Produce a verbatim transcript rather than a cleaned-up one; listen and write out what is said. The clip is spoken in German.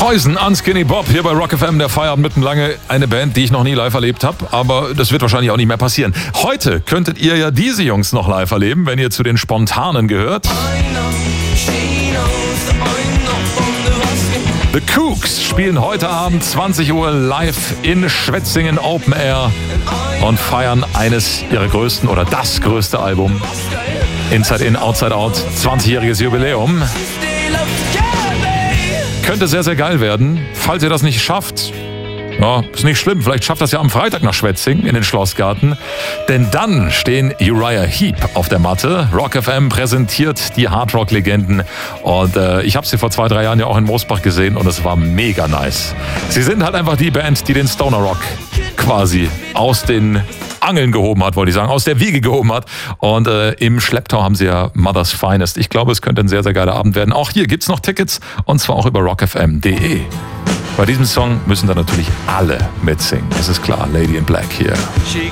Poison, Unskinny Bob, hier bei Rock F M, der Feierabend mitten lange. Eine Band, die ich noch nie live erlebt habe, aber das wird wahrscheinlich auch nicht mehr passieren. Heute könntet ihr ja diese Jungs noch live erleben, wenn ihr zu den Spontanen gehört. The Kooks spielen heute Abend zwanzig Uhr live in Schwetzingen Open Air und feiern eines ihrer größten oder das größte Album. Inside In, Outside Out, zwanzigjähriges Jubiläum. Könnte sehr, sehr geil werden. Falls ihr das nicht schafft, ja, ist nicht schlimm. Vielleicht schafft das ja am Freitag nach Schwetzingen in den Schlossgarten. Denn dann stehen Uriah Heep auf der Matte. Rock F M präsentiert die Hardrock-Legenden. Und äh, ich habe sie vor zwei, drei Jahren ja auch in Mosbach gesehen und es war mega nice. Sie sind halt einfach die Band, die den Stoner Rock quasi aus den Angeln gehoben hat, wollte ich sagen, aus der Wiege gehoben hat. Und äh, im Schlepptau haben sie ja Mother's Finest. Ich glaube, es könnte ein sehr, sehr geiler Abend werden. Auch hier gibt's noch Tickets und zwar auch über rock f m punkt d e. Bei diesem Song müssen da natürlich alle mitsingen. Das ist klar, Lady in Black hier. She